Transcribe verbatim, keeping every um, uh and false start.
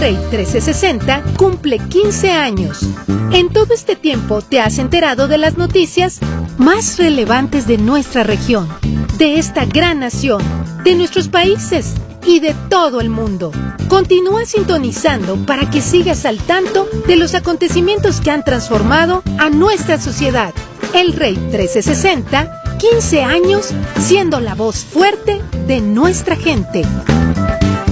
Rey trescientos sesenta cumple quince años. En todo este tiempo te has enterado de las noticias más relevantes de nuestra región, de esta gran nación, de nuestros países y de todo el mundo. Continúa sintonizando para que sigas al tanto de los acontecimientos que han transformado a nuestra sociedad. El Rey trescientos sesenta, quince años siendo la voz fuerte de nuestra gente.